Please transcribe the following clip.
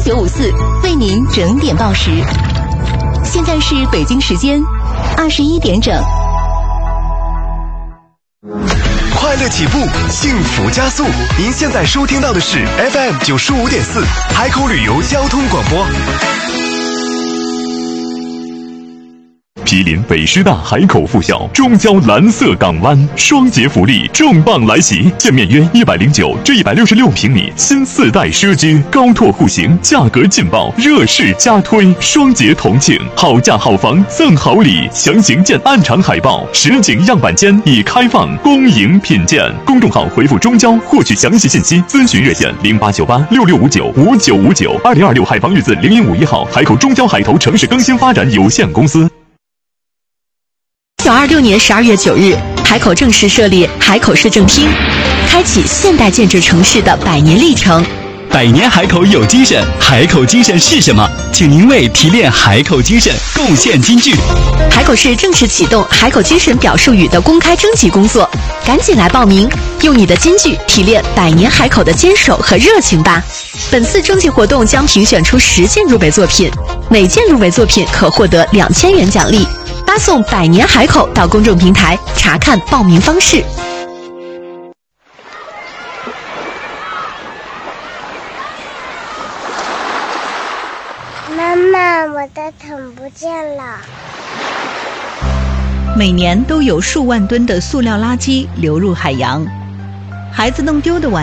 0954为您整点报时。现在是北京时间21点整。 快乐起步，幸福加速。您现在收听到的是 FM 95.4海口旅游交通广播。 毗邻北师大海口附校，中交蓝色港湾，双节福利重磅来袭，建面约109至166平米新4代奢居，高拓户型，价格劲爆，热势加推，双节同庆，好价好房赠好礼，详情见暗场海报，实景样板间已开放，恭迎品鉴。公众号回复中交获取详细信息，咨询热线089866595959，2026海防日字015 1号，海口中交海投城市更新发展有限公司。 1926年12月9日，海口正式设立海口市政厅，开启现代建制城市的100年历程。 百年海口有精神，海口精神是什么？请您为提炼海口精神贡献金句。 海口市正式启动海口精神表述语的公开征集工作，赶紧来报名，用你的金句提炼100年海口的坚守和热情吧。本次征集活动将评选出10件入围作品，每件入围作品可获得2000元奖励。发送100年海口到公众平台查看报名方式。 妈妈，我的桶不见了。 每年都有数万吨的塑料垃圾流入海洋，孩子弄丢的玩